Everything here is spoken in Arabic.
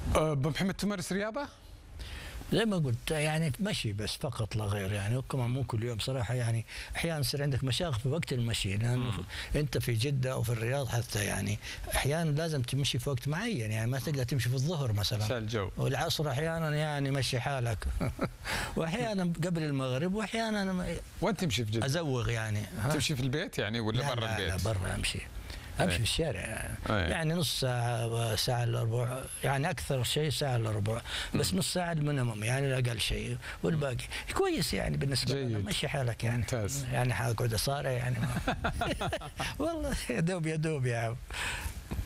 ابو محمد تمارس رياضه؟ زي ما قلت يعني مشي بس فقط لا غير يعني، وكمان مو كل يوم صراحه يعني، احيانا يصير عندك مشاغل في وقت المشي، لانه انت في جده او في الرياض حتى يعني احيانا لازم تمشي في وقت معين، يعني ما تقدر تمشي في الظهر مثلا عشان الجو، والعصر احيانا يعني مشي حالك واحيانا قبل المغرب، واحيانا وانت تمشي في جده ازوغ يعني. تمشي في البيت يعني ولا برا البيت؟ لا برا امشي في الشارع يعني، يعني نص ساعة ساعة الا ربع، يعني أكثر شيء ساعة الا ربع، بس نص ساعة المينيموم يعني أقل شيء، والباقي كويس يعني بالنسبة لنا، مشي حالك يعني. ممتاز. يعني حقعد أصارع يعني والله يا دوب يا عم.